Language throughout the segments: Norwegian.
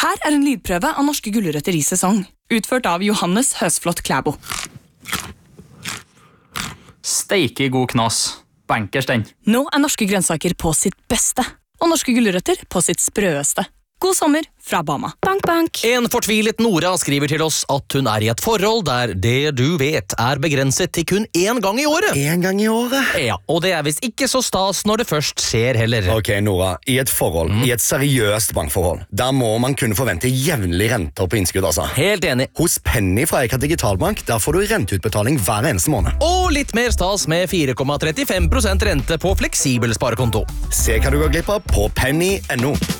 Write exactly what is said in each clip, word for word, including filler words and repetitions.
Her er en lydprøve av norske gulrøtter i sesong, utført av Johannes Høsflot Klæbo. Steike god knas. Bankers den. Nå er norske grønnsaker på sitt beste, og norske gulrøtter på sitt sprøeste. God sommer fra Bama. Bank, bank. En fortvilet Nora skriver til oss at hun er i et forhold der det du vet er begrenset til kun én gang i året. En gang i året? Ja, og det er visst ikke så stas når det først skjer heller. Ok, Nora, i et forhold, mm. i et seriøst bankforhold, der må man kunne forvente jevnlig renter på innskudd, altså. Helt enig. Hos Penny fra Eka Digitalbank, der får du renteutbetaling hver eneste måned. Og litt mer stas med fire komma trettifem prosent rente på fleksibel sparekonto. Se hva du går glipp av på penny punktum no.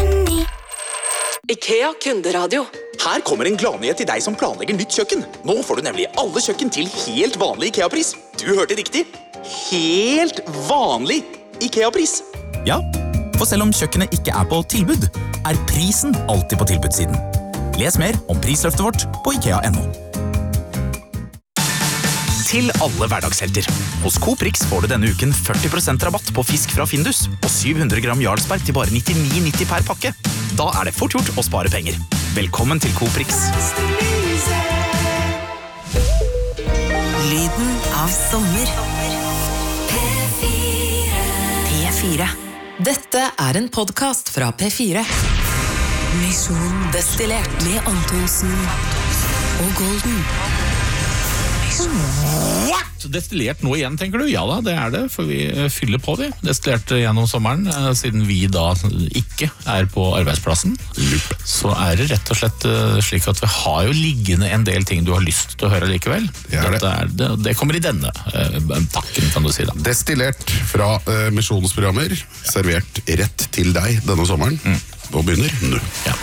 IKEA kunderadio. Her kommer en gladnyhet til deg som planlegger nytt kjøkken. Nå får du nemlig alle kjøkken til helt vanlig IKEA-pris. Du hørte riktig. Helt vanlig IKEA-pris. Ja, for selv om kjøkkenet ikke er på tilbud, er prisen alltid på tilbudssiden. Les mer om prisløftet vårt på IKEA punktum no. Til alle hverdagshelter. Hos Coop Rix får du denne uken førti prosent rabatt på fisk fra Findus og syv hundre gram Jarlsberg til bare nittini nitti per pakke. Da er det fort gjort å spare penger. Velkommen til Coop Rix. Lyden av sommer. P fire. P fire. Dette er en podcast fra P fire. Misjon destillert med Antonsen og Golden. What? Destillert nå igjen, tenker du? Ja da, det er det, for vi fyller på vi. Destillert gjennom sommeren, siden vi da ikke er på arbeidsplassen. Så er det rett og slett slik at vi har jo liggende en del ting du har lyst til å høre likevel. Det, det. Er det, det kommer i denne uh, takken, kan du si da. Destillert fra uh, misjonsprogrammer, servert rett til deg denne sommeren. Mm. Nå begynner nå. Ja.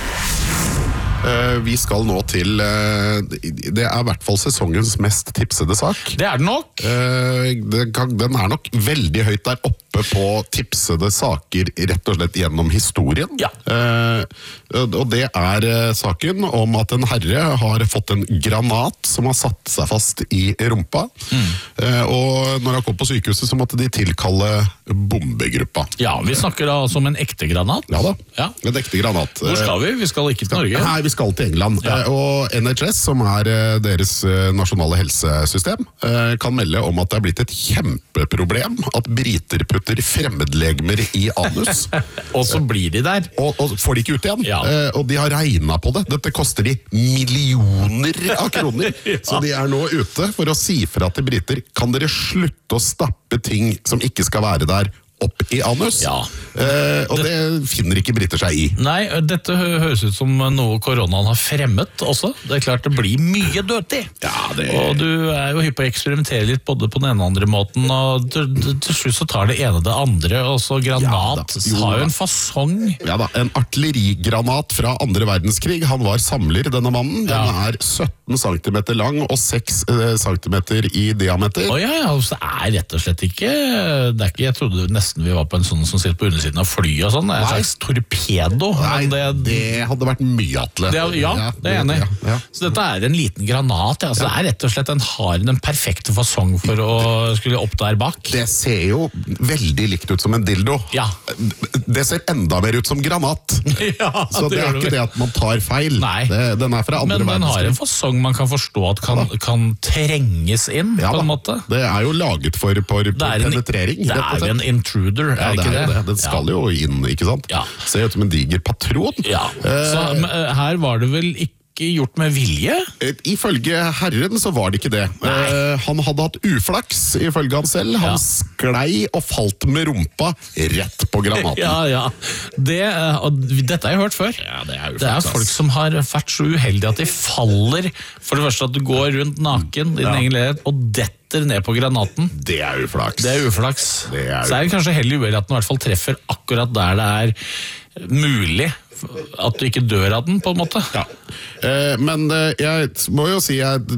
Uh, vi skal nå til uh, det er i hvert fall sesongens mest tipsede sak. Det er den nok. Uh, det kan, den er nok veldig høyt der oppe på tipsede saker rett og slett gjennom historien. Ja. Uh, og det er uh, saken om at en herre har fått en granat som har satt seg fast i rumpa. Mm. Uh, og når han kom på sykehuset så måtte de tilkalle bombegruppa. Ja, vi snakker da altså om en ekte granat. Ja da, ja. En ekte granat. Hvor skal vi? Vi skal ikke til Norge. Nei, vi skal til England. Ja. Og N H S, som er deres nasjonale helsesystem, kan melde om at det er blitt et kjempeproblem at briter putter fremmedlegemer i anus. Og så blir de der. Og, og får de ikke ut igjen. Ja. Og de har regnet på det. Dette koster de millioner av kroner. Ja. Så de er nå ute for å si fra til briter, kan dere slutte å stappe ting som ikke skal være der, opp i anus. Ja. Eh, og det, det finner ikke briter seg i. Nei, dette høres ut som noe koronaen har fremmet også. Det er klart det blir mye dødtid. Ja, det... Og du er jo hypp på å eksperimentere litt både på den ene og andre måten, og til, til slutt så tar det ene det andre, og så granat ja, jo, har jo en fasong. Ja da, en artillerigranat fra andre verdenskrig. Han var samler, denne mannen. Den ja. er sytten centimeter lang og seks centimeter i diameter. Å ja, ja, så er rett og slett ikke, det er ikke, jeg trodde nesten vi var på en sånn som sitter på undersiden av fly og sånn. Det er en slags torpedo. Nei, det, det hadde vært mye, Atle. Det, ja, ja, det er enig. Ja, ja. Så dette er en liten granat. Ja. Altså, ja. Det er rett og slett en har den perfekte fasong for å skulle opp der bak. Det ser jo veldig likt ut som en dildo. Ja. Det ser enda mer ut som granat. Ja, så det, det er ikke det at man tar feil. Nei. Det, den er fra andre Men den har en fasong man kan forstå at kan, kan trenges inn, ja, på en måte. Det er jo laget for, for, for en, penetrering. Det er en intruder. Er ja, det ikke det? Er det? det? Den skal ja. jo inn, ikke sant? Ja. Ser ut som en diger patron. Ja. Så uh, her var det vel ikke gjort med vilje? Ifølge herren så var det ikke det. Uh, han hadde hatt uflaks, ifølge han selv. Han ja. sklei og falt med rumpa rett på granaten. Ja, ja. Det, og dette har jeg hørt før. Ja, det, er det er folk som har vært så uheldige at de faller. For det første at du går rundt naken i din ja. egen leilighet, og detter ned på granaten. Det er uflaks. Det er uflaks. Det er så er det kanskje heller uheldig at den i hvert fall treffer akkurat der det er mulig at du ikke dør av den, på en måte. Ja. Eh, men eh, jeg må jo si jeg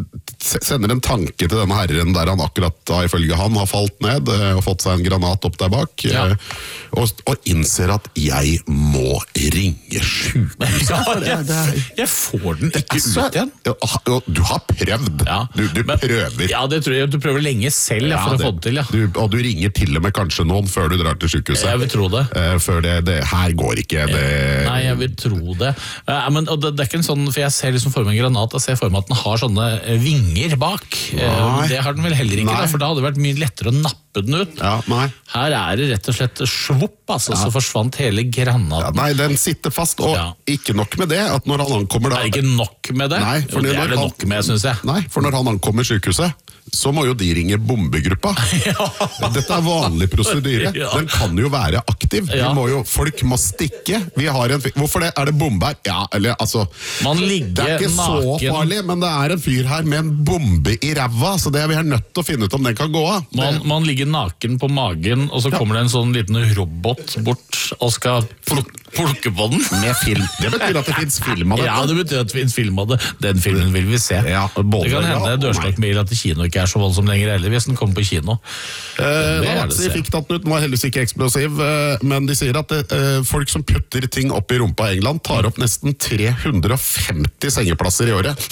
sender en tanke til denne herren der han akkurat da, ifølge han, har falt ned og fått seg en granat opp der bak, ja. og, og innser at jeg må ringe sykehuset. Ja, jeg, jeg får den ikke altså, ut igjen. Du har prøvd. Ja, du, du men, prøver. Ja, det tror jeg. Du prøver lenge selv ja, for det, å få det til. Ja. Du, og du ringer til og med kanskje noen før du drar til sykehuset. Jeg vil tro det. Uh, før det, det her går ikke. Det... Nei, jeg vil tro det. Uh, men det, det er ikke en sånn, for jeg ser liksom for meg en granat, jeg ser for meg at den har sånne vinger bak. Uh, det har den vel heller ikke, da, for da hadde det vært mye lettere å nappe den ut. Ja, nei. Her er det rett og slett svopp, altså, ja. Så forsvant hele granaten. Ja, nei, den sitter fast, og ja. Ikke nok med det, at når han ankommer da... Det er ikke nok med det? Nei, for det er det nok med, synes jeg. Nei, for når han ankommer sykehuset, så må jo de ringe bombegruppa. Ja. Dette er vanlig prosedyre. Ja. Den kan jo være aktiv. Ja. Må jo, folk må stikke. Vi har en, hvorfor det? Er det bombe her? Ja, eller altså... Man ligger det er ikke naken. Så farlig, men det er en fyr her med en bombe i ræva, så det er vi er nødt til å finne ut om den kan gå av. Man, man ligger naken på magen, og så ja. Kommer det en sånn liten robot bort og skal plukke, plukke på den. Med film. Det betyr at det finnes film av det. Ja, det betyr at det finnes film av det. Den filmen vil vi se. Ja, det kan hende ja, dørstokkmila til kino ikke er så voldsom lenger heller, hvis den kommer på kino. Eh, Nazi fikk tatt den ut, den var heldigvis ikke eksplosiv, eh, men de sier at eh, folk som putter ting opp i rumpa i England tar opp nesten tre hundre og femti sengeplasser i året.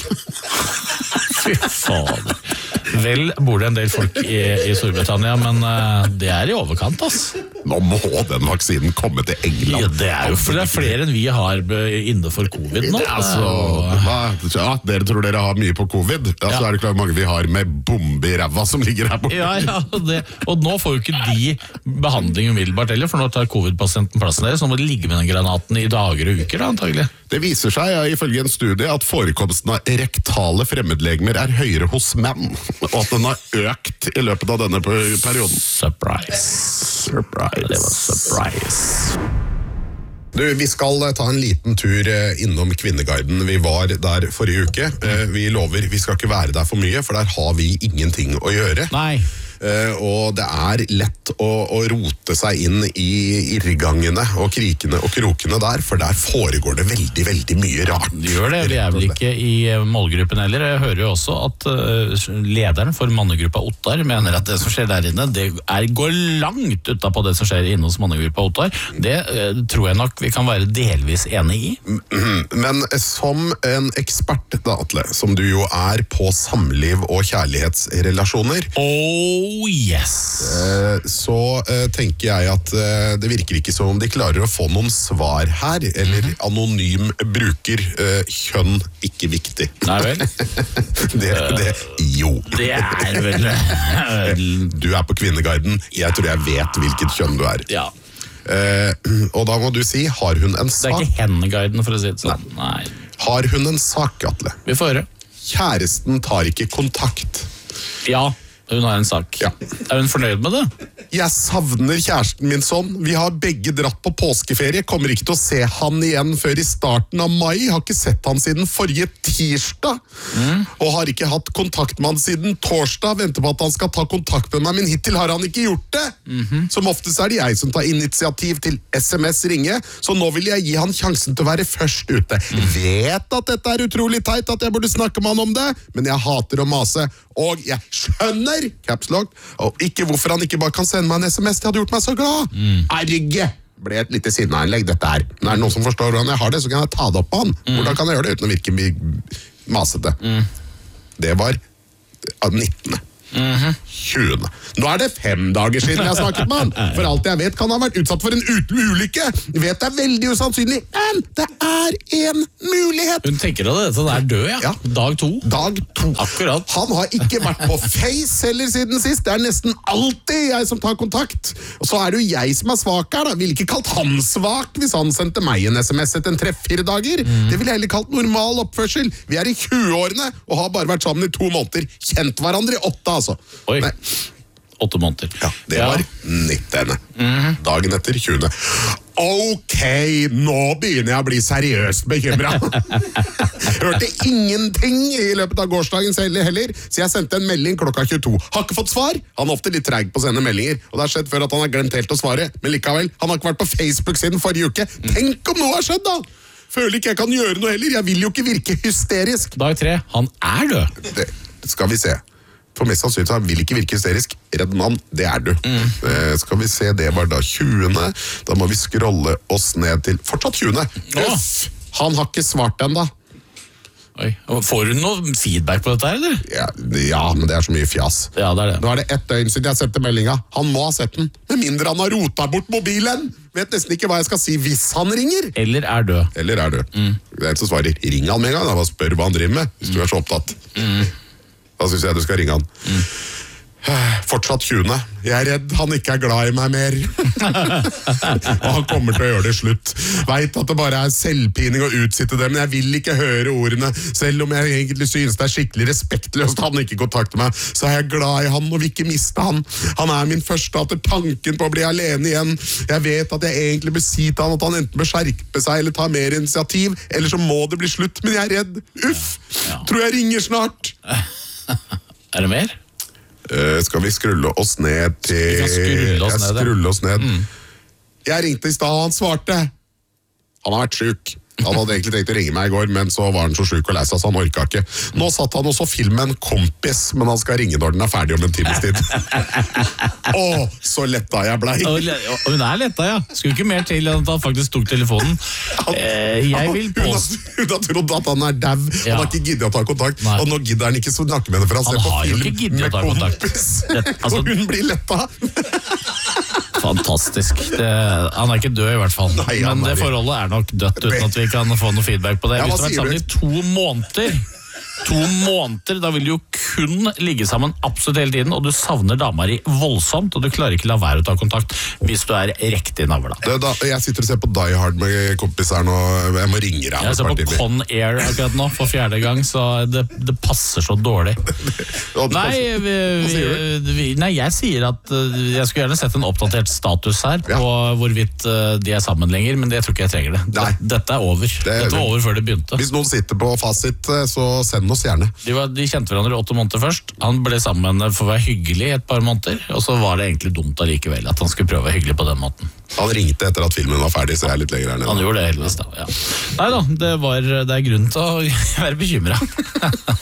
Fy faen. Vel bor det en del folk i, i Storbritannia, men uh, det er i overkant, ass. Nå må den vaksinen komme til England. Ja, det er jo for det er flere enn vi har innenfor covid nå. Altså, hva, ja, dere tror dere har mye på covid, ja, ja. Så er det klart mange vi har med bombe i ræva som ligger her borte. Ja, ja, det, og nå får jo ikke de behandling umiddelbart heller, for nå tar covid-pasienten plassen deres, så nå må de ligge med den granaten i dager og uker da, antagelig. Det viser seg, ja, ifølge en studie, at forekomsten av rektale fremmedlegemer er høyere hos menn, og at den har økt i løpet av denne perioden. Surprise. Surprise. Det var surprise. Du, vi skal ta en liten tur innom Kvinneguiden. Vi var der forrige uke. Vi lover, vi skal ikke være der for mye, for der har vi ingenting å gjøre. Nei. Uh, og det er lett å, å rote seg inn i irrgangene og krikene og krokene der, for der foregår det veldig, veldig mye rart. Det gjør det, vi er vel ikke i målgruppen heller. Jeg hører jo også at uh, lederen for mannegruppa Ottar mener at det som skjer der inne, det er, går langt utenpå det som skjer inne hos mannegruppa Ottar. Det uh, tror jeg nok vi kan være delvis enige i. Men som en ekspert, da, Atle, som du jo er på samliv og kjærlighetsrelasjoner, oh Oh yes. Så tenker jeg at det virker ikke som om de klarer å få noen svar her, eller anonym bruker, kjønn ikke viktig. Nei vel? det, det, jo. Det er vel... Du er på Kvinneguiden, jeg tror jeg vet hvilket kjønn du er. Ja. Uh, og da må du si, har hun en sak? Det er ikke Henneguiden, for å si det sånn. Nei. Har hun en sak, Atle? Vi får høre. Kjæresten tar ikke kontakt. Ja, hun har en sak. Ja. Er hun fornøyd med det? Jeg savner kjæresten min sånn. Vi har begge dratt på påskeferie. Kommer ikke til å se han igjen før i starten av mai. Har ikke sett han siden forrige tirsdag. Mm. Og har ikke hatt kontakt med han siden torsdag. Venter på at han skal ta kontakt med meg, men hittil har han ikke gjort det. Mm-hmm. Som oftest er det jeg som tar initiativ til S M S ringe, så nå vil jeg gi han sjansen til å være først ute. Mm. Vet at dette er utrolig teit, at jeg burde snakke med han om det, men jeg hater å mase. Og jeg skjønner, caps lock, og ikke hvorfor han ikke bare kan sende meg en S M S. Det hadde gjort meg så glad. Mm. Erge! Ble et lite sinneinnlegg, dette her. Når det er noen som forstår hvordan jeg har det, så kan jeg ta det opp på han. Mm. Hvordan kan jeg gjøre det uten å virke masete? Mm. Det var nittende Mm-hmm. tjuende Nå er det fem dager siden jeg har snakket med han. For alt jeg vet kan han ha vært utsatt for en ulykke. Jeg vet det er veldig usannsynlig, men det er en mulighet. Hun tenker at dette er død, ja. ja. Dag to. Dag to. Akkurat. Han har ikke vært på Face heller siden sist. Det er nesten alltid jeg som tar kontakt. Og så er det jo jeg som er svak her da. Ville ikke kalt han svak hvis han sendte meg en S M S etter en tre-fire dager. Mm. Det ville jeg heller kalt normal oppførsel. Vi er i tjue-årene og har bare vært sammen i to måneder. Kjent hverandre i åtte, altså. Oi. Nei. Åtte måneder. Ja, det ja. var nittende Mm-hmm. Dagen etter tjuende Ok, nå begynner jeg å bli seriøst bekymret. Hørte ingenting i løpet av gårsdagen heller, så jeg sendte en melding klokka tjueto. Har ikke fått svar. Han er ofte litt treg på å sende meldinger, og det har skjedd før at han har glemt helt å svare. Men likevel, han har ikke vært på Facebook siden forrige uke. Tenk om noe har skjedd da! Føler ikke jeg kan gjøre noe heller. Jeg vil jo ikke virke hysterisk. Dag tre, han er død. Det skal vi se. For mest sannsynlig så han vil ikke virke hysterisk. Redd mann, det er du. Mm. Eh, skal vi se, det var da tjuende. Da må vi scrolle oss ned til fortsatt tjuende. Uff, han har ikke svart den da. Oi. Får du noe feedback på dette her, eller? Ja, ja, men det er så mye fjas. Ja, det er det. Nå er det ett døgn siden jeg sendte meldinga. Han må ha sett den, med mindre han har rota bort mobilen. Vet nesten ikke hva jeg skal si hvis han ringer. Eller er død. Eller er død. Mm. Det er en som svarer, ring han med en gang, da, bare spør hva han driver med, hvis mm. du er så opptatt. Mm. Da synes jeg du skal ringe han. Mm. Fortsatt tjuende. Jeg er redd han ikke er glad i meg mer. Og han kommer til å gjøre det slutt. Vet at det bare er selvpining å utsitte det, men jeg vil ikke høre ordene. Selv om jeg egentlig synes det er skikkelig respektløst at han ikke kontakter meg, så er jeg glad i han og vil ikke miste han. Han er min første etter tanken på å bli alene igjen. Jeg vet at jeg egentlig bør si til han at han enten bør skjerpe seg eller ta mer initiativ, eller så må det bli slutt, men jeg er redd. Uff! Ja. Tror jeg ringer snart. Er det mer? Uh, skal vi skrulle oss ned til Vi kan skrulle oss jeg ned, skrulle oss ned. Mm. Jeg ringte i stad, og han svarte. Han har vært syk. Han hadde egentlig tenkt å ringe meg i går, men så var han så syk og lei seg, så han orka ikke. Nå satt han også film med en kompis, men han skal ringe når den er ferdig om en times tid. Åh, så letta jeg blei. Og hun er letta, ja. Skulle ikke mer til enn at han faktisk tok telefonen. Eh, jeg vil på... Hun har, hun har trodd at han er dau. Ja. Han har ikke giddet å ta kontakt. Nei. Og nå gidder han ikke snakke med henne, for han, han ser på film med kompis. Det, altså... Og hun blir letta. Fantastisk. Det, han er ikke død i hvert fall. Nei, men det forholdet er nok dødt uten at vi kan få noe feedback på det. Ja, hvis du har vært sammen i to måneder, to måneder, da vil du jo kun ligge sammen absolutt hele tiden, og du savner damer i voldsomt, og du klarer ikke la være å ta kontakt hvis du er riktig navla. Det, da, jeg sitter og ser på Die Hard med kompiseren, og jeg må ringe deg. Jeg ser på Con Air akkurat nå, for fjerde gang, så det, det passer så dårlig. Nei, vi, vi, nei, jeg sier at jeg skulle gjerne sett en oppdatert status her på ja. hvorvidt de er sammen lenger, men det tror ikke jeg trenger det. Nei. Dette er over. Det, Dette var over før det begynte. Hvis noen sitter på fasit, så send oss gjerne. De, var, de kjente hverandre i åtte måneder først. Han ble sammen med henne for å være hyggelig i et par måneder, og så var det egentlig dumt allikevel at han skulle prøve å være hyggelig på den måten. Han ringte etter at filmen var ferdig, så jeg er litt lenger her nede. Han gjorde det heldigvis da, ja. Nei da, det, var, det er grunn til å være bekymret.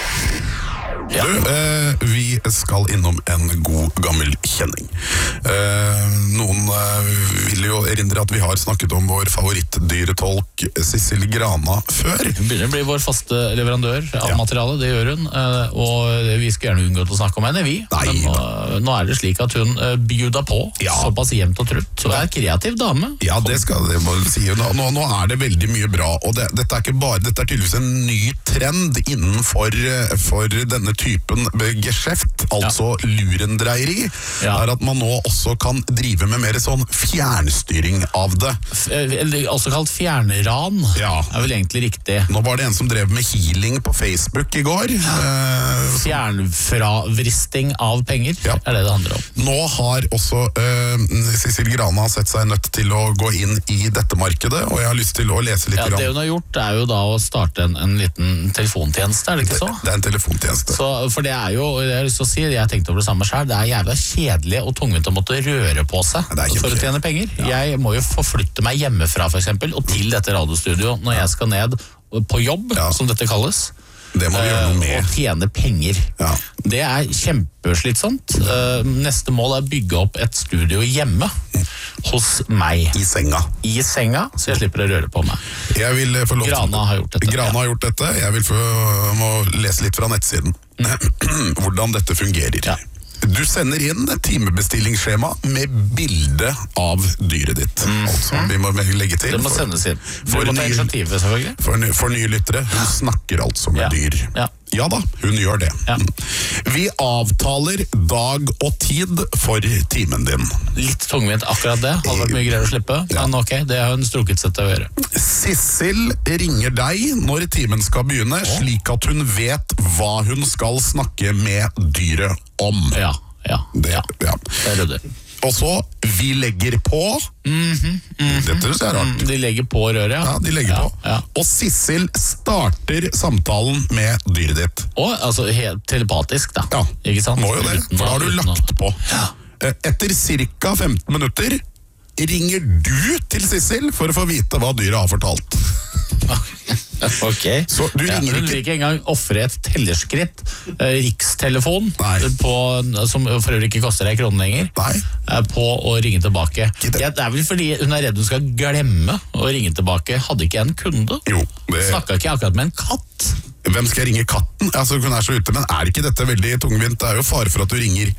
Ja. Du, eh, vi skal innom en god gammel kjenning. Eh, noen eh, vil jo erindre at vi har snakket om vår favorittdyretolk Sissel Grana før. Hun begynner å bli vår faste leverandør av ja. materialet, det gjør hun. Eh, og vi skal gjerne unngå å snakke om henne, vi. Nei, Men nå, nå er det slik at hun eh, bjuda på ja. såpass jevnt og trutt. Så det er en kreativ dame. Ja, det skal det må si. Nå, nå er det veldig mye bra, og det, dette er ikke bare, dette er tydeligvis en ny trend innenfor for denne typen geskjeft, altså ja. lurendreieri, ja. er at man nå også kan drive med mer sånn fjernstyring av det. Også kalt fjernran, ja. er vel egentlig riktig. Nå var det en som drev med healing på Facebook i går. Fjernfravristing av penger, ja. er det det handler om. Nå har også uh, Sissel Grana sett seg nødt til å gå inn i dette markedet, og jeg har lyst til å lese litt. Ja, det hun har gjort er jo da å starte en, en liten telefontjeneste, er det ikke så? Det, det er en telefontjeneste. Så, for det er jo, jeg har lyst til å si, jeg tenkte over det samme selv, det er jævla kjedelig og tungvint å måtte røre på seg for å tjene penger. Ja. Jeg må jo forflytte meg hjemmefra for eksempel, og til dette radiostudio når jeg skal ned på jobb, ja. som dette kalles. Det må vi gjøre noe med. Og tjene penger. Ja. Det er kjempeslitsomt. Neste mål er å bygge opp et studio hjemme hos meg. I senga. I senga, så jeg slipper å røre på meg. Jeg vil få lov til... Grana har gjort dette. Grana har gjort dette. Jeg vil få, må lese litt fra nettsiden. Hvordan dette fungerer. Ja. Du sender inn et timebestillingsskjema med bilde av dyret ditt. Mm. Altså, vi må legge til. Det må sendes inn. For, for, nye, for, for nye lyttere, hun snakker altså med ja. dyr. Ja. Ja da, hun gjør det. Ja. Vi avtaler dag og tid for timen din. Litt tungvint akkurat det. Hadde vært mye greier å slippe. Ja. Men ok, det har hun strukket seg til å gjøre. Sissel ringer deg når timen skal begynne, oh. slik at hun vet hva hun skal snakke med dyret om. Ja, ja, det, ja. ja. Det er det. Og så, vi legger på. Mm-hmm, mm-hmm. Dette er rart. De legger på røret, ja. Ja, de legger ja, på. Ja. Og Sissel starter samtalen med dyret ditt. Å, altså helt telepatisk da. Ja, ikke sant? Må jo det, for da har du lagt på. Ja. Etter cirka femten minutter ringer du til Sissel for å få vite hva dyret har fortalt. Ok. Så du ja, ringer Hun ikke... vil ikke engang offre et tellerskritt, eh, rikstelefon, på, som for øvrig ikke koster deg kronen lenger, eh, på å ringe tilbake. Ja, det er vel fordi hun er redd hun skal glemme å ringe tilbake. Hadde ikke jeg en kunde? Jo, det... Snakket ikke akkurat med en katt? Hvem skal jeg ringe katten? Altså, hun er så ute, men er ikke dette veldig tungvint? Det er jo fare for at du ringer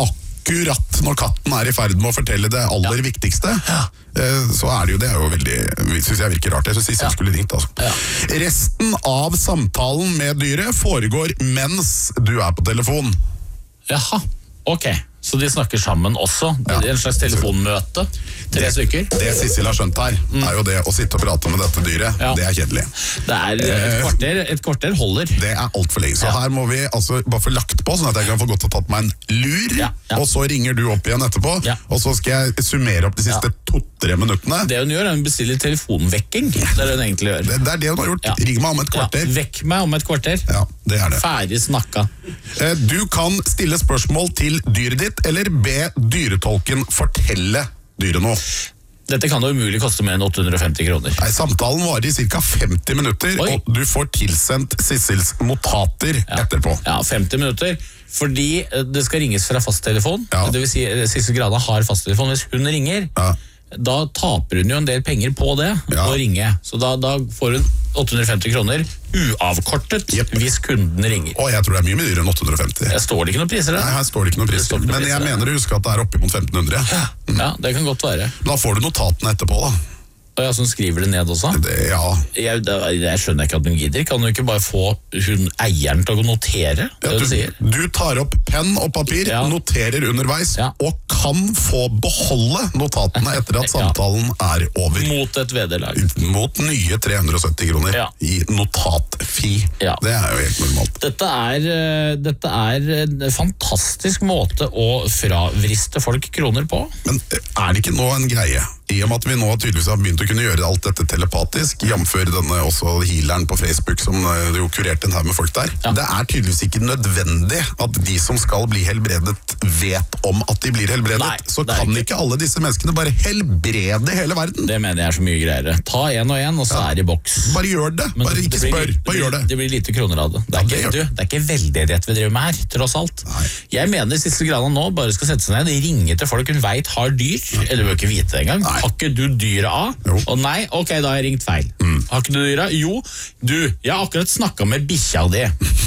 akkurat når katten er i ferd med å fortelle det aller ja. viktigste. Ja. Så er det jo, det er jo veldig, synes jeg virker rart. Jeg synes Sissel ja. skulle ringt, altså. Ja. Resten av samtalen med dyret foregår mens du er på telefon. Jaha, ok. Så de snakker sammen også. Det er en slags telefonmøte. Tre det, stykker. Det Sissel har skjønt her, mm. er jo det å sitte og prate med dette dyret. Ja. Det er kjedelig. Det er et kvarter, et kvarter holder. Det er alt for lenge. Så ja. her må vi altså bare få lagt på, sånn at jeg kan få godt ha tatt meg en lur. Ja. Ja. Og så ringer du opp igjen etterpå. Ja. Og så skal jeg summere opp de siste ja. to-tre minuttene. Det hun gjør er hun bestiller telefonvekking. Det er det hun egentlig gjør. Det, det er det hun har gjort. Ja. Ring meg om et kvarter. Ja. Vekk meg om et kvarter. Ja, det er det. Ferdig snakka. Du kan stille spørsmål til dyret ditt, eller be dyretolken fortelle dyret noe. Dette kan da umulig koste mer enn åtte hundre og femti kroner. Nei, samtalen varer i cirka femti minutter, Oi. og du får tilsendt Sissels notater ja. etterpå. Ja, femti minutter, fordi det skal ringes fra fasttelefon. Ja. Det vil si, Sissel Grana har fasttelefon. Hvis hun ringer, ja. da taper hun jo en del penger på det, ja. å ringe. Så da, da får hun åtte hundre og femti kroner uavkortet yep. hvis kunden ringer. Å, jeg tror det er mye mye dyrere enn åtte hundre og femti. Jeg står det ikke noen priser der? Nei, her står det ikke noen priser. Ikke noen Men jeg priser, mener å huske at det er opp imot femten hundre. Ja. Mm. ja, det kan godt være. Da får du notatene etterpå da. Og ja, som skriver det ned også? Det, ja. Jeg, det, jeg skjønner ikke at hun gidder. Kan hun ikke bare få hun, eieren til å notere? Ja, du, du tar opp penn og papir, ja. noterer underveis, ja. og kan få beholde notatene etter at samtalen ja. er over. Mot et vederlag. Mot nye tre hundre og sytti kroner ja. i notatfi. Ja. Det er jo helt normalt. Dette er, dette er en fantastisk måte å fravriste folk kroner på. Men er det ikke nå en greie? I og med at vi nå tydeligvis har begynt å kunne gjøre alt dette telepatisk, jamfør denne også healeren på Facebook som jo kurerte en her med folk der. Ja. Det er tydeligvis ikke nødvendig at de som skal bli helbredet vet om at de blir helbredet. Nei, så kan ikke. ikke alle disse menneskene bare helbrede hele verden. Det mener jeg er så mye greiere. Ta en og en, og så ja. er det i boks. Bare gjør det. Men bare ikke spør. Bare gjør det. Det blir lite kroner av det. Det er, ja, ikke, du, det er ikke veldedighet vi driver med her, tross alt. Nei. Jeg mener Sissel Grana nå bare skal sette seg ned, ringe til folk hun vet har dyr, ja. eller bør ikke vite det engang. Nei. Har ikke du dyret av? Jo. Og nei, ok, da har jeg ringt feil. Mm. Har ikke du dyret? Jo, du, jeg har akkurat snakket med bikkja di.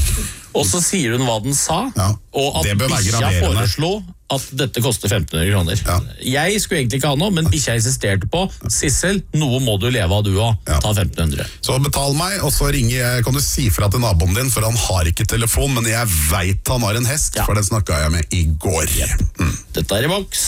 Og så sier hun hva den sa, ja. og at bikkja foreslo at dette koster femten hundre kroner. Ja. Jeg skulle egentlig ikke ha noe, men bikkja insisterte på, Sissel, noe må du leve av du også, ja. ta femten hundre. Så betal meg, og så ringer jeg, kan du si fra til naboen din, for han har ikke telefon, men jeg vet han har en hest, ja. for den snakket jeg med i går. Yep. Mm. Dette er i boks.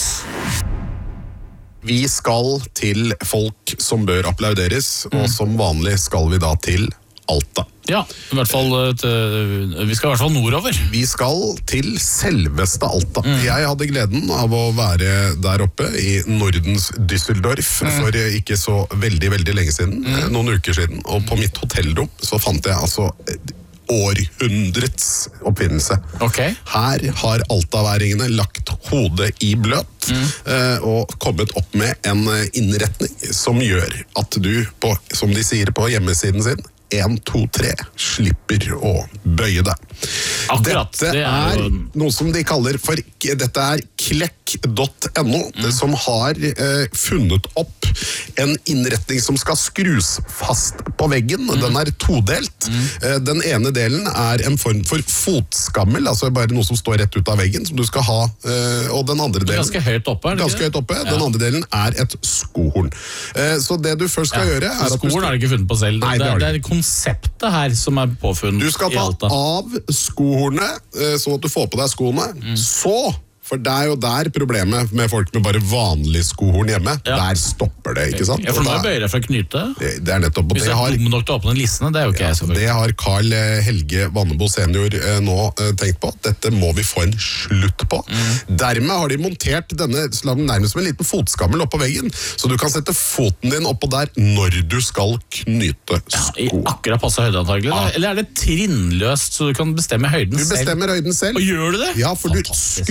Vi skal til folk som bør applauderes, mm. og som vanlig skal vi da til Alta. Ja, i hvert fall til, vi skal i hvert fall nordover. Vi skal til selveste Alta. Mm. Jeg hadde gleden av å være der oppe i Nordens Düsseldorf mm. for ikke så veldig, veldig lenge siden, mm. noen uker siden. Og på mitt hotellrom så fant jeg altså århundrets oppfinnelse. Okay. Her har altaværingene lagt hodet i bløt mm. eh, og kommet opp med en innretning som gjør at du, på, som de sier på hjemmesiden sin, en, to, tre, slipper å bøye deg. Akkurat. Dette det er, er noe som de kaller for, dette er klekk punktum no, mm. som har eh, funnet opp en innretning som skal skrus fast på veggen. Mm. Den er todelt. Mm. Eh, den ene delen er en form for fotskammel, altså bare noe som står rett ut av veggen, som du skal ha, eh, og den andre delen... Ganske høyt oppe, er det ganske høyt oppe. Ja. Den andre delen er et skohorn. Eh, så det du først skal ja. gjøre er at skohorn skal... har du ikke funnet på selv. Nei, det, det, er, det er konseptet her som er påfunnet i Alta. Du skal ta av skohornet, eh, sånn at du får på deg skoene. Mm. Så... For det er jo der problemet med folk med bare vanlig skohorn hjemme. Ja. Der stopper det, ikke sant? Ja, for nå bøyer jeg fra knyte. Det, det er nettopp. Hvis jeg er dum nok til å åpne listene, det er jo ikke ja, jeg selvfølgelig. Det har Carl Helge Vannebo senior eh, nå eh, tenkt på. Dette må vi få en slutt på. Mm. Dermed har de montert denne nærmest som en liten fotskammel opp på veggen, så du kan sette foten din oppå der når du skal knyte sko. Ja, i akkurat passe høyde antagelig. Ja. Eller er det trinnløst, så du kan bestemme høyden selv? Du bestemmer høyden selv. Og gjør du det? Ja, for Fantastisk. Du skrur den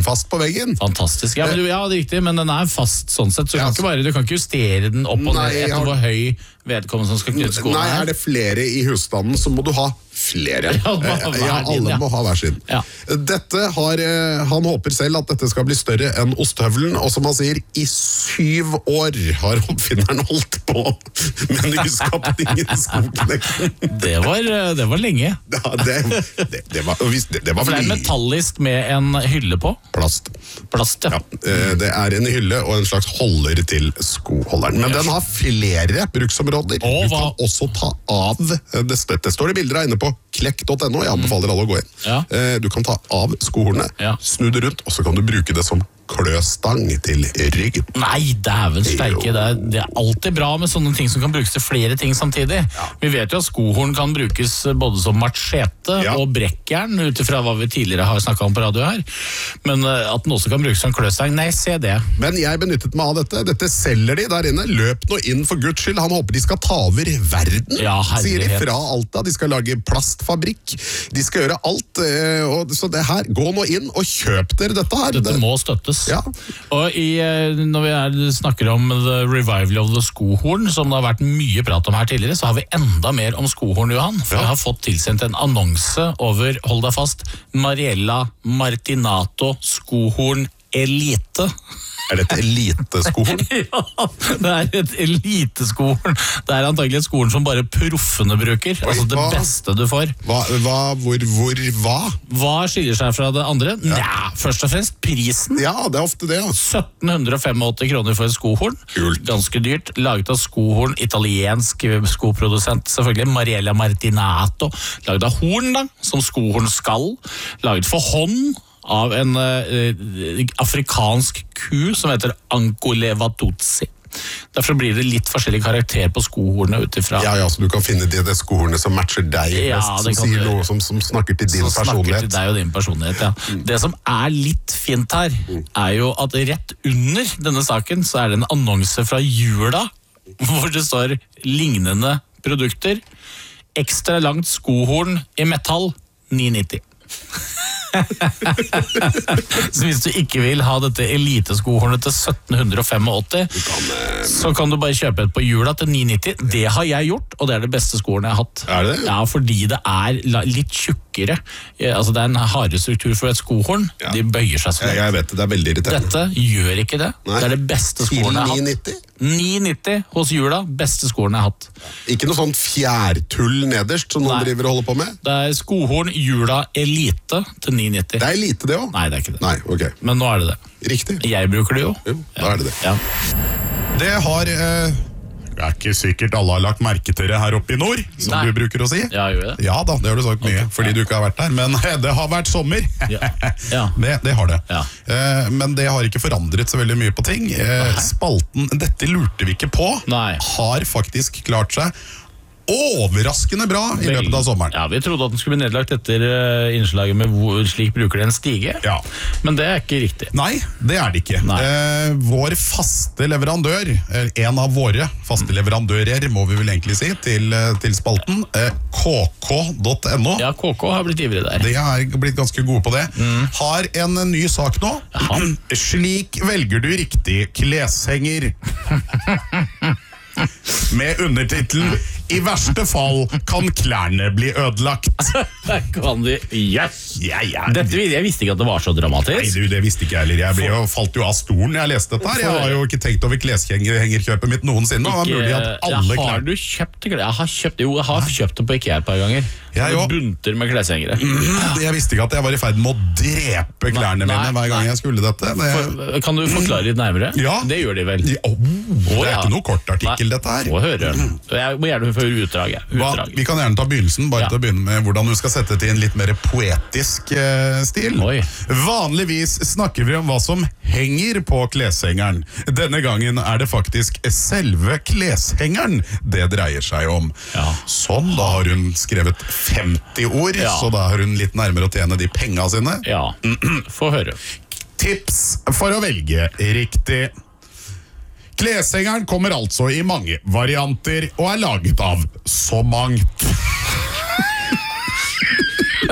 fast på veggen. Fantastisk. Ja, men, du, ja, det er riktig, men den er fast sånn sett, så du, Ja, kan, ikke bare, du kan ikke justere den opp og Nei, ned jeg etter har- hvor høy vedkommende som skal knytte skoene Nei, er det flere i husstanden, så må du ha flere. Ja, hver Eh, ja, din, alle ja. må ha hver sin. Ja. Dette har, eh, han håper selv at dette skal bli større enn ostehøvelen, og som han sier, i syv år har oppfinneren holdt på med nyskapningen Skoknekten. Det var, det var lenge. Ja, det, det, det var, det, det var For det er mye metallisk med en hylle på. plast. Plast, ja. Ja, eh, det er en hylle og en slags holder til skoholderen. Men den har flere bruksområder. Å, Du hva? kan også ta av, det, det står det bilder av inne på klekk punktum no, jeg anbefaler alle å gå inn. Ja. Eh, Du kan ta av skohornet, Ja. snu det rundt, og så kan du bruke det som kløstang til ryggen. Nei, dæven steike. Det er, det er alltid bra med sånne ting som kan brukes til flere ting samtidig. Vi vet jo at skohorn kan brukes både som machete Ja. og brekkjern, ut ifra hva vi tidligere har snakket om på radio her. Men eh, at den også kan brukes som kløstang, nei, se det. Men jeg benyttet meg av dette. Dette selger de der inne. Løp nå inn for Guds skyld. Han håper de skal ta over verden, Ja, sier de herlighet. fra Alta. De skal lage plastfabrikk. De skal gjøre alt. eh, Og så det her, gå nå inn og kjøp dere dette her. Dette Det- må støttes. Ja. Og i, eh, når vi er, snakker om the revival of the skohorn, som det har vært mye prat om her tidligere, så har vi enda mer om skohorn, Johan. For Ja. jeg har fått tilsendt en annonse over, hold deg fast, Mariella Martinato skohorn elite. Er dette eliteskohorn? Ja, det er et eliteskohorn. Det er antagelig et skohorn som bare proffene bruker. Altså det hva? beste du får. Hva, hva, hvor, hvor, hva? Hva skiller seg fra det andre? Nja, først og fremst prisen. Ja, det er ofte det. Altså. sytten åttifem kroner for et skohorn. Kult. Ganske dyrt. Laget av skohorn, italiensk skoprodusent, selvfølgelig. Mariella Martinato. Laget av horn, da, som skohorn skal. Laget for hånd av en eh, afrikansk ku som heter Ankolevatuzzi. Derfor blir det litt forskjellig karakter på skohornet ut ifra. Ja, ja, så du kan finne det, det skohornet som matcher deg Ja, best, det som kan sier du. noe som, som snakker til din Som snakker til personlighet. deg og din personlighet, ja. Det som er litt fint her, er jo at rett under denne saken så er det en annonse fra Jula, hvor det står lignende produkter. Ekstra langt skohorn i metall, ni nitti. Så hvis du ikke vil ha dette eliteskohornet til sytten åttifem, så kan du bare kjøpe et på Jula til ni nitti. Det har jeg gjort, og det er det beste skohornet jeg har hatt. Er det det? Ja, fordi det er la- litt tjukkere. Ja, altså det er en hardere struktur for et skohorn. Ja. De bøyer seg så Jeg, langt. jeg vet det, det er veldig irriterende. Dette gjør ikke det. Nei. Det er det beste Til skohornet jeg har ni hatt. nitti? ni nitti hos Jula, beste skohornet jeg har hatt. Ikke noe sånn fjærtull nederst som noen Nei. driver og holder på med? Det er skohorn Jula Elite til ni nitti. Det er lite det også. Nei, det er ikke det. Nei, ok. Men nå er det det. Riktig. Jeg bruker det jo. Jo, da er det det. Ja. Det har eh, Det er ikke sikkert alle har lagt merke til det her oppe i nord, som Nei. du bruker å si. Ja, gjør jeg det? Ja da, det har du sagt mye, Ok, fordi ja. du ikke har vært der. Men det har vært sommer. Ja. Ja. Det, det har det. Ja. Eh, men det har ikke forandret så veldig mye på ting. Eh, spalten 'Dette lurte vi ikke på' Nei. har faktisk klart seg overraskende bra i løpet av sommeren. Ja, vi trodde at den skulle bli nedlagt etter eh, innslaget med hvor slik bruker det en stige. Ja. Men det er ikke riktig. Nei, det er det ikke. Nei. Eh, vår faste leverandør, eh, en av våre faste leverandører, må vi vel egentlig si, til, eh, til spalten, eh, k k punktum no. Ja, K K har blitt ivrig der. De er blitt ganske gode på det. Har en eh, ny sak nå. Jaha. Slik velger du riktig kleshenger. Med undertittelen 'I verste fall kan klærne bli ødelagt'. Der kan de, yes! Ja, ja. Dette, jeg visste ikke at det var så Nei, dramatisk. du, det visste ikke jeg heller. Jeg ble jo, falt jo av stolen da jeg leste dette her. Jeg har jo ikke tenkt over kleshengerkjøpet mitt noensinne. Og det er mulig at alle ja, har klær... du kjøpt det? Jeg har kjøpt, jo, jeg har kjøpt det på IKEA et par ganger. Jeg Det òg. bunter med kleshengere. Jeg visste ikke at jeg var i ferd med å drepe klærne Nei, mine hver gang nei. jeg skulle dette. Det, For, kan du forklare litt nærmere? Ja. Det gjør de vel. Ja, oh, det er ja. ikke noe kort artikkel, Nei, dette her. Få høre. Jeg må gjerne høre utdraget. Hva, Utdrag. vi kan gjerne ta begynnelsen, bare Ja. til å begynne med hvordan du skal sette det i en litt mer poetisk eh, stil. Oi. Vanligvis snakker vi om hva som henger på kleshengeren. Denne gangen er det faktisk selve kleshengeren det dreier seg om. Ja. Sånn, da har hun skrevet femti ord, Ja. så da er hun litt nærmere å tjene de penga sine. Ja, få høre. Tips for å velge riktig. Kleshengeren kommer altså i mange varianter og er laget av så mangt.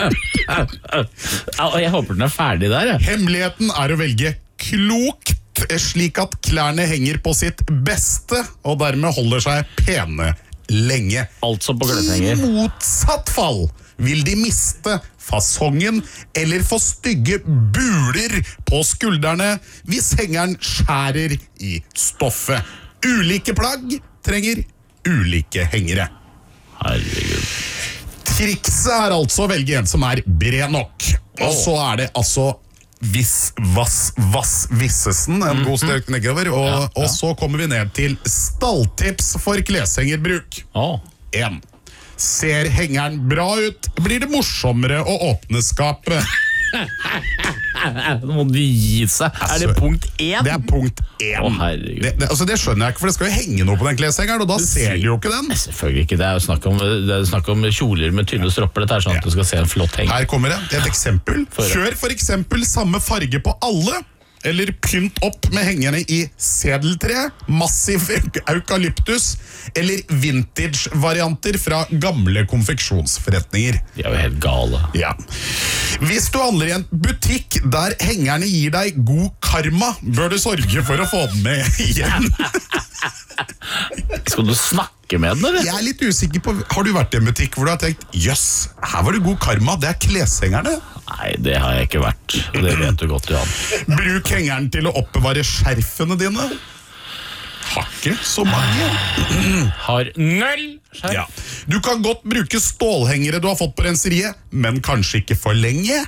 Jeg håper den er ferdig der, jeg. Hemmeligheten er å velge klokt, slik at klærne henger på sitt beste, og dermed holder seg pene lenge. Altså på kleshenger. I motsatt fall vil de miste fasongen eller få stygge buler på skuldrene hvis hengeren skjærer i stoffet. Ulike plagg trenger ulike hengere. Herregud. Trikset er altså å velge en som er bred nok. Og så er det altså viss, vass, vass, vissesen, en god styrk nedover. Og, ja, ja. og så kommer vi ned til stalltips for kleshengerbruk. Oh. En. Ser hengeren bra ut, blir det morsommere å åpne skapet. Nå må du gi seg. Altså, er det punkt én? Det er punkt én. Å, herregud. Det, det, altså det skjønner jeg ikke, for det skal jo henge noe på den kleshengeren, og da det ser du jo ikke den. Selvfølgelig ikke. Det er jo snakk om, det er snakk om kjoler med tynne stropper. Dette er sånn at ja. Du skal se en flott henger. Her kommer det. Det er et eksempel. Kjør for eksempel samme farge på alle, eller pynt opp med hengerne i sedeltre, massiv eukalyptus, eller vintage-varianter fra gamle konfeksjonsforretninger. De er jo helt gale. Ja. Hvis du handler i en butikk der hengerne gir deg god karma, bør du sørge for å få den med igjen. Skal du snakke med den, eller? Jeg er litt usikker på, har du vært i en butikk hvor du har tenkt, jøss, her var det god karma, det er kleshengerne? Nei, det har jeg ikke vært. Det vet du godt, Jan. Bruk hengeren til å oppbevare skjerfene dine. Har ikke så mange. Har null skjerf. Ja. Du kan godt bruke stålhengere du har fått på renseriet, men kanskje ikke for lenge.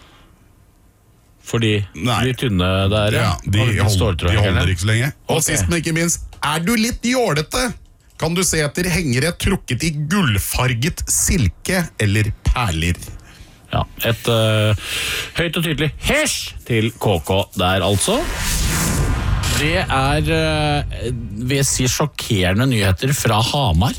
Fordi Nei. De tynne der, ja, de, de, hold, de holder ikke så lenge. Og okay. Sist, men ikke minst, er du litt jålete, kan du se etter hengere trukket i gullfarget silke eller perler. Ja, et uh, høyt og tydelig hesj til K K der altså. Det er, uh, vil jeg si, sjokkerende nyheter fra Hamar.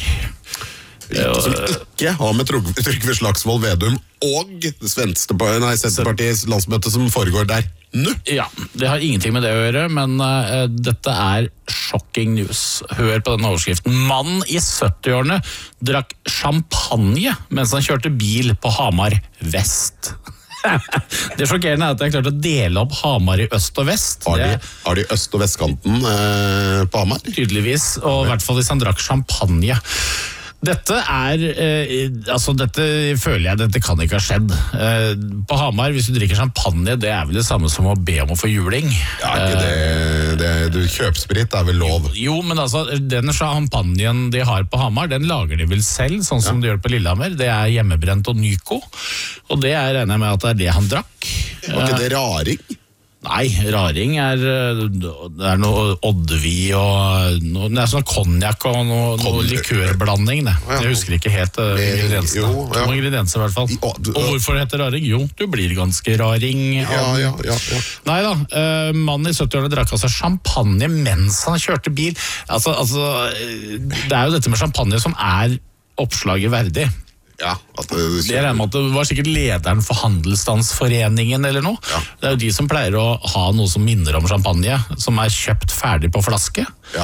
Som ikke har med Trygve Slagsvold Vedum og Senterpartiets landsmøte som foregår der nå. Ja, det har ingenting med det å gjøre, men uh, dette er shocking news. Hør på denne overskriften. Mann i sytti-årene drakk champagne mens han kjørte bil på Hamar Vest. Det sjokkerende er at jeg klarte å dele opp Hamar i øst og vest. Har de, har de øst- og vestkanten eh, på Hamar? Tydeligvis, og i hvert fall hvis han drakk champagne. Dette er, eh, altså dette føler jeg, dette kan ikke ha skjedd. Eh, på Hamar, hvis du drikker champagne, det er vel det samme som å be om å få juling. Ja, ikke det, det du kjøpsprit er vel lov. Jo, men altså, den champagnen de har på Hamar, den lager de vel selv, sånn som ja. De gjør på Lillehammer. Det er hjemmebrent og Nyko, og det er, regner jeg med at det er det han drakk. Var ikke det raring? Nei, raring er, det er noe oddvi og noe, det er sånn konjakk og noe, noe likørblanding. Det. Jeg husker ikke helt uh, ingrediensene. Jo, ja. Noen ingredienser i hvert fall. Og hvorfor heter det raring? Jo, du blir ganske raring. Ja, ja, ja, ja. Nei da, uh, mannen i sytti-årene drakk altså champagne mens han kjørte bil. Altså, altså, det er jo dette med champagne som er oppslaget verdig. Ja, at det, det, er det var sikkert lederen for Handelsstandsforeningen eller noe. Ja. Det er jo de som pleier å ha noe som minner om champagne, som er kjøpt ferdig på flaske. Ja.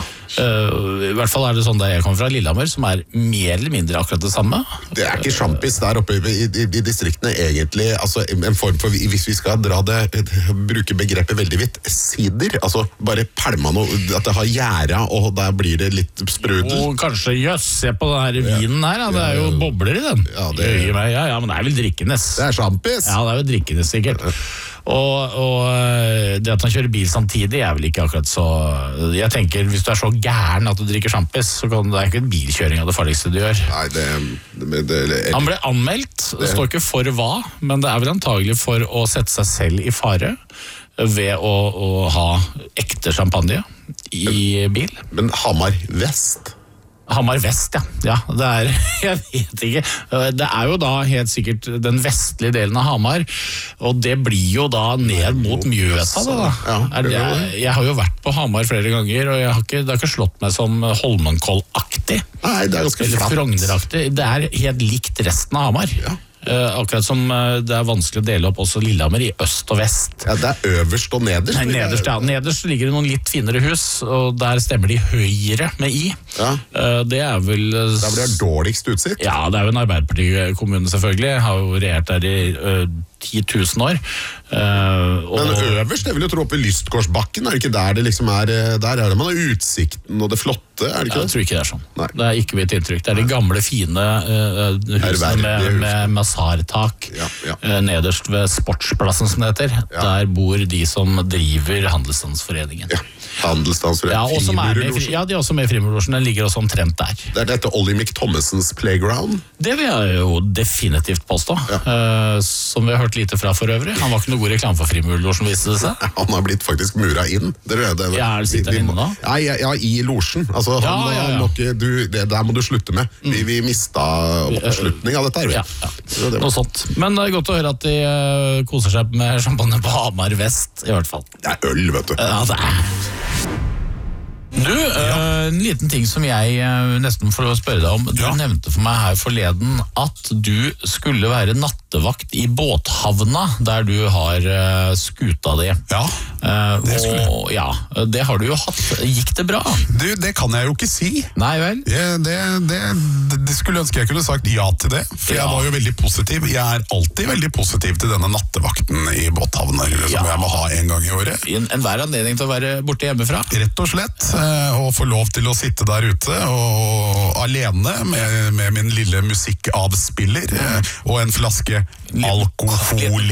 Uh, I hvert fall er det sånn der jeg kommer fra, Lillehammer, som er mer eller mindre akkurat det samme. Det er ikke sjampis der oppe i, i, i distriktene egentlig, altså en form for, hvis vi skal dra det, bruke begrepet veldig vidt, sider, altså bare pælma noe, at det har gjæra, og der blir det litt sprudel. Og kanskje, jøss, se på den her vinen her, ja, det er jo bobler i den. Ja, det, ja, ja, men det er vel drikkenes. Det er sjampis. Ja, det er vel drikkenes sikkert. Og, og det at han kjører bil samtidig er vel ikke akkurat så. Jeg tenker, hvis du er så gæren at du drikker sjampis, så kan det er ikke en bilkjøring av det farligste du gjør. Nei, det, det, det, det Han ble anmeldt, det står ikke for hva, men det er vel antagelig for å sette seg selv i fare ved å, å ha ekte champagne i bil. Men Hamar Vest? Hamar Vest, ja. Ja, det er, jeg vet ikke. Det er jo da helt sikkert den vestlige delen av Hamar, og det blir jo da ned mot Mjøsa. Da. Ja, det er, jeg har jo vært på Hamar flere ganger, og jeg har ikke, det har ikke slått meg som Holmenkoll-aktig. Nei, det er ganske eller flatt. Frogner-aktig. Det er helt likt resten av Hamar. Ja. Uh, akkurat som uh, det er vanskelig å dele opp også Lillehammer i øst og vest. Ja, det er øverst og nederst. Nei, nederst, ja. Nederst ligger det noen litt finere hus, og der stemmer de Høyre med I. Ja. Uh, det er vel... Uh, der blir det dårligst utsikt. Ja, det er jo en Arbeiderparti-kommune selvfølgelig. Har jo regjert der i uh, ti tusen år. Uh, og... Men øverst, jeg vil jo tro oppe i Lystgårdsbakken, er det ikke der det liksom er, der er det man har utsikten og det flotte, er det ikke ja, det? Jeg tror ikke det er sånn. Nei. Det er ikke mitt inntrykk. Det er de gamle, fine uh, husene med, med massartak ja, ja. uh, nederst ved Sportsplassen, som det heter. Ja. Der bor de som driver Handelsstandsforeningen. Ja, Handelsstandsforeningen. Ja, og som er med, ja, de er også med i Frimurlosjen. Den ligger også omtrent der. Det er dette Olympic Thomasens playground? Det vil jeg jo definitivt påstå. Ja. Uh, som vi har hørt lite fra for øvrig. Han var ikke noe god reklame for Frimurlosjen, viste det seg. Han har blitt faktisk mura inn. Det er det. Ja, er det sitter inne da? Ja, ja, ja, i losjen. Altså, ja, han, ja, ja. Må ikke, du, det der må du slutte med. Mm. Vi, vi mista oppslutning av dette her. Ja, ja. Det noe sånt. Men det er godt å høre at de uh, koser seg med champagne på Hamar Vest, i hvert fall. Det er øl, vet du. Ja, det er... Du, ja. uh, en liten ting som jeg uh, nesten får spørre deg om. Du ja. nevnte for meg her forleden at du skulle være nattevakt i båthavna, der du har uh, skuta di. Ja, det skulle uh, og, ja, det har du jo hatt. Gikk det bra? Du, det kan jeg jo ikke si. Nei vel? Jeg, det, det, det skulle ønske jeg kunne sagt ja til det, for ja. jeg var jo veldig positiv. Jeg er alltid veldig positiv til denne nattevakten i båthavna, som ja. jeg må ha en gang i året. En, en hver anledning til å være borte hjemmefra? Rett og slett. Og få lov til å sitte der ute og alene med, med min lille musikkavspiller og en flaske alkohol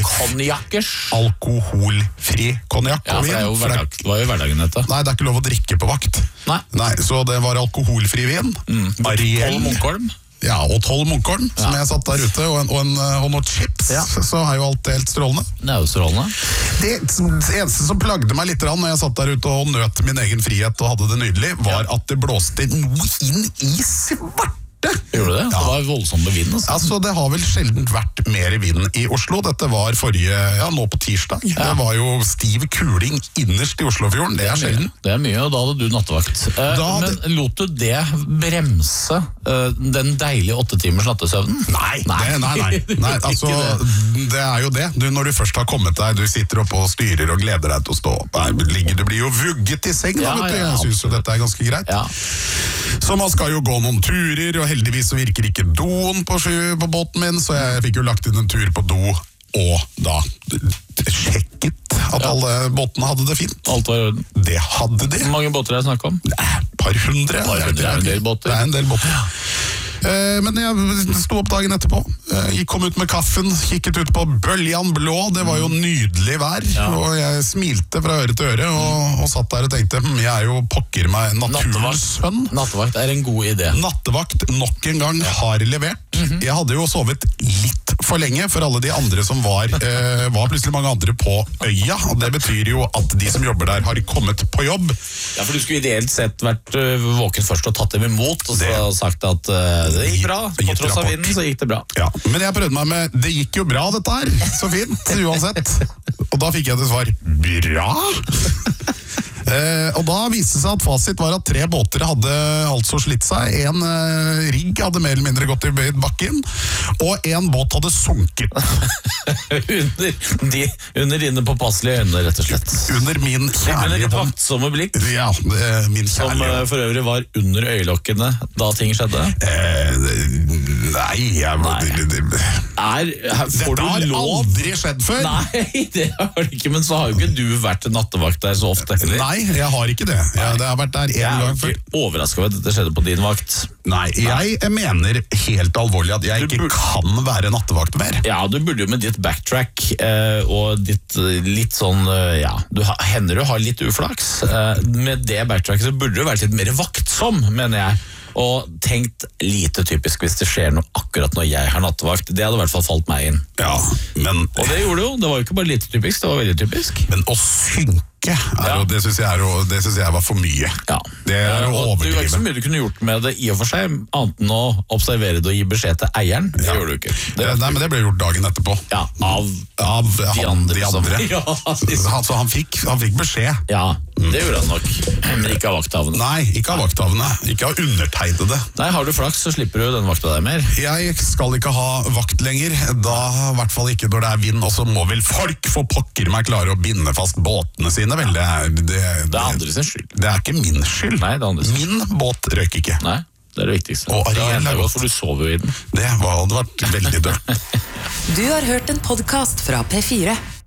alkoholfri konjakk. Ja, for det, er jo hverdag, det var jo hverdagen dette. Nei, det er ikke lov å drikke på vakt. Nei. Nei, så det var alkoholfri vin. Mm. Ariel Munkholm. Ja, og tolv Munkholm, som ja. jeg satt der ute, og, en, og, en, og noen chips, ja. så er jo alt helt strålende. Det er jo strålende. Det, det eneste som plagde meg litt når jeg satt der ute og nøt min egen frihet og hadde det nydelig, var ja. at det blåste noe inn i svart. Gjorde det? Ja. Det var voldsom med vind. Altså. altså, det har vel sjelden vært mer vind i Oslo. Dette var forrige, ja, nå på tirsdag. Ja. Det var jo stiv kuling innerst i Oslofjorden. Det er sjelden. Det er mye, og da hadde du nattevakt. Eh, hadde... Men lot du det bremse eh, den deilige åtte timers nattesøvnen? Nei, nei, det, nei, nei. nei altså, det er jo det. Du, når du først har kommet deg, du sitter oppe og styrer og gleder deg til å stå opp. Ligger, du blir jo vugget i seng, ja, da, vet du. Jeg synes jo dette er ganske greit. Ja. Så man skal jo gå noen turer, og heldigvis så virker ikke doen på, på båten min, så jeg fikk jo lagt inn en tur på do, og da sjekket at ja. alle båtene hadde det fint. Alt var i orden. Det hadde de. Hvor mange båter er det snakk om? Et par hundre. Par hundre, det er en del båter. Det er en del båter. Ja. Men jeg sto opp dagen etterpå, jeg kom ut med kaffen, kikket ut på Bøljan Blå, det var jo nydelig vær, ja. og jeg smilte fra øre til øre, og, og satt der og tenkte, hm, jeg er jo pokker meg naturens sønn. Nattevakt er en god idé. Nattevakt nok en gang har levert. Mm-hmm. Jeg hadde jo sovet litt for lenge, for alle de andre som var, eh, var plutselig mange andre på øya, og det betyr jo at de som jobber der har kommet på jobb. Ja, for du skulle ideelt sett vært uh, våken først og tatt dem imot, og så det. sagt at uh, det gikk bra, på tross av vinden så gikk det bra. Ja, men jeg prøvde meg med, det gikk jo bra dette her, så fint, uansett. Og da fikk jeg til svar, bra? Eh, og da viste det seg at fasit var at tre båter hadde altså slitt seg. En eh, rigg hadde mer eller mindre gått i bakken, og en båt hadde sunket. under, de, under dine påpasselige øyne, rett og slett. Under min kjærlige hånd. Vaktsomme blikk. Ja, det, min Som uh, for øvrig var under øyelokkene da ting skjedde. Eh, nei, jeg nei. Det, det, det. Er, får Dette har aldri skjedd før. Nei, det har det ikke, men så har jo ikke du vært nattevakt der så ofte heller. Nei, jeg har ikke det. Jeg, det har vært der en gang før. Jeg er ikke overrasket over at dette skjedde på din vakt. Nei, jeg Nei. mener helt alvorlig at jeg du ikke burde... kan være nattevakt mer. Ja, du burde jo med ditt backtrack eh, og ditt litt sånn, eh, ja, du ha, hender du har litt uflaks. Eh, med det backtracket så burde du vært litt mer vaktsom, mener jeg. Og tenkt lite typisk hvis det skjer noe akkurat når jeg har nattevakt. Det hadde i hvert fall falt meg inn. Ja, men... Og det gjorde du jo. Det var jo ikke bare lite typisk, det var veldig typisk. Men å synke, er jo, det synes jeg, er, det synes jeg var for mye. Ja. Det er å overdrive. Det var ikke så mye du kunne gjort med det i og for seg, annet enn å observere det og gi beskjed til eieren. Det ja. gjorde du ikke. Det, det, nei, men det ble gjort dagen etterpå. Ja, av, av de han, andre. De andre. Ja, de... Han, så han fikk, han fikk beskjed. Ja, Det gjorde han nok, men ikke av vakthavene. Nei, ikke av vakthavene. Ikke av undertegnede. Nei, har du flaks, så slipper du den vakta deg mer. Jeg skal ikke ha vakt lenger, da i hvert fall ikke når det er vind, og så må vel folk få pokker meg klare å binde fast båtene sine, vel? Det er, det, det, det er andre sin skyld. Det er ikke min skyld. Nei, det er andre sin skyld. Min båt røyk ikke. Nei, det er det viktigste. Og Ariel er godt, for du sover jo i den. Det hadde vært veldig dødt. Du har hørt en podcast fra P fire.